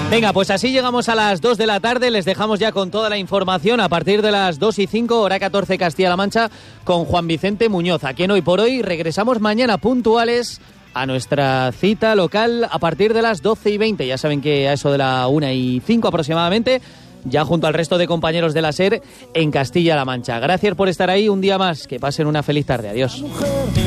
Venga, pues así llegamos a las 2 de la tarde, les dejamos ya con toda la información a partir de las 2:05, hora 14 Castilla-La Mancha, con Juan Vicente Muñoz. Aquí en Hoy por Hoy regresamos mañana puntuales a nuestra cita local a partir de las 12:20. Ya saben que a eso de la 1:05 aproximadamente, ya junto al resto de compañeros de la SER en Castilla-La Mancha. Gracias por estar ahí un día más, que pasen una feliz tarde. Adiós.